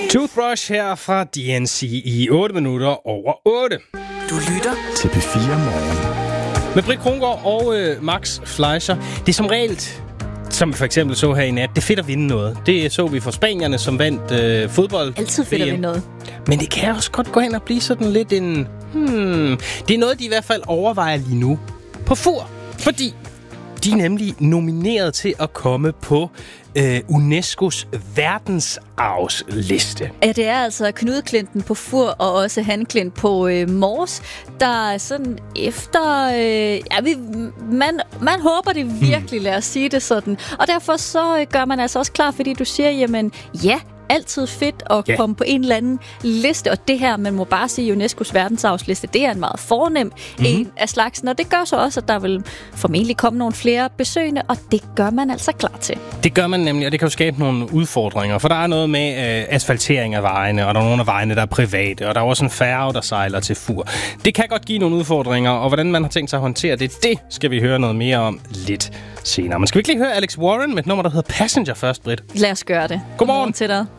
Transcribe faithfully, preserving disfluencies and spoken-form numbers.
Toothbrush her fra D N C i otte minutter over otte. Du lytter til P fire Morgen. Med Britt Krongaard og øh, Max Fleischer. Det er som regel, som vi for eksempel så her i nat, det er fedt at vinde noget. Det så vi for spanierne, som vandt øh, fodbold. Altid fedt at vinde noget. Men det kan også godt gå hen og blive sådan lidt en... Hmm, det er noget, de i hvert fald overvejer lige nu på Fur. Fordi de er nemlig nomineret til at komme på øh, UNESCO's verdensarvsliste. Ja, det er altså Knud Klinten på Fur og også Han Klint på øh, Mors, der er sådan efter... Øh, ja, vi, man, man håber det virkelig, lad os sige det sådan. Og derfor så øh, gør man altså også klar, fordi du siger, jamen ja, altid fedt at yeah. komme på en eller anden liste, og det her, man må bare sige, UNESCO's verdensarvsliste, det er en meget fornem mm-hmm. en af slagsen, og det gør så også, at der vil formentlig komme nogle flere besøgende, og det gør man altså klar til. Det gør man nemlig, og det kan jo skabe nogle udfordringer, for der er noget med øh, asfaltering af vejene, og der er nogle af vejene, der er private, og der er også en færge, der sejler til Fur. Det kan godt give nogle udfordringer, og hvordan man har tænkt sig at håndtere det, det skal vi høre noget mere om lidt senere. Men skal vi ikke lige høre Alex Warren med et nummer, der hedder Passenger først, Britt? Lad os gøre det. Godmorgen til dig.